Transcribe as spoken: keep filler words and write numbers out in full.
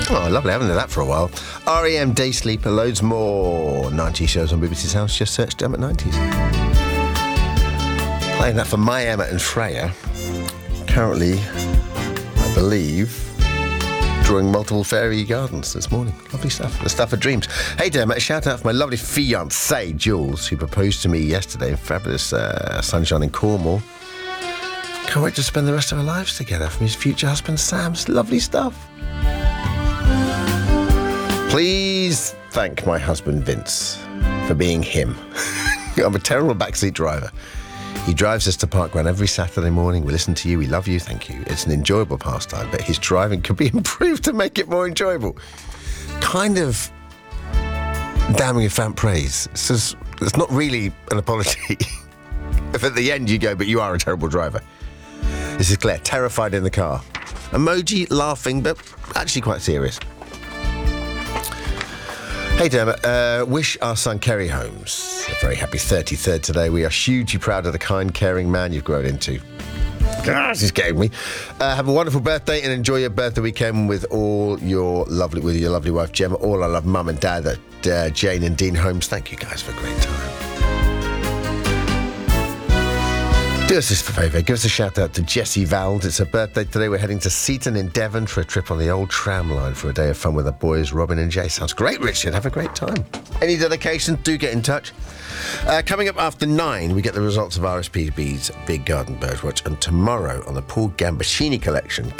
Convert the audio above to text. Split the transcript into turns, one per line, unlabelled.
Oh, lovely. I haven't done that for a while. R E M Day Sleeper, loads more nineties shows on B B C's House. Just search Dermot nineties. Playing that for my Emma and Freya. Currently, I believe, drawing multiple fairy gardens this morning. Lovely stuff. The stuff of dreams. Hey, Dermot, a shout out for my lovely fiancée, Jules, who proposed to me yesterday in fabulous uh, sunshine in Cornwall. Can't wait to spend the rest of our lives together. From his future husband, Sam. It's lovely stuff. Please thank my husband, Vince, for being him. I'm a terrible backseat driver. He drives us to Parkrun every Saturday morning. We listen to you. We love you. Thank you. It's an enjoyable pastime, but his driving could be improved to make it more enjoyable. Kind of damning with fan praise. It's, just, it's not really an apology. If at the end you go, but you are a terrible driver. This is Claire, terrified in the car. Emoji, laughing, but actually quite serious. Hey Dermot, uh, wish our son Kerry Holmes a very happy thirty-third today. We are hugely proud of the kind, caring man you've grown into. Gosh, he's getting me. Uh, have a wonderful birthday and enjoy your birthday weekend with all your lovely, with your lovely wife Gemma. All I love, Mum and Dad, at uh, Jane and Dean Holmes. Thank you guys for a great time. Do us this favour, give us a shout out to Jessie Vald. It's her birthday today. We're heading to Seaton in Devon for a trip on the old tram line for a day of fun with the boys, Robin and Jay. Sounds great, Richard. Have a great time. Any dedications, do get in touch. Uh, coming up after nine, we get the results of R S P B's Big Garden Birdwatch, and tomorrow on the Paul Gambaccini collection.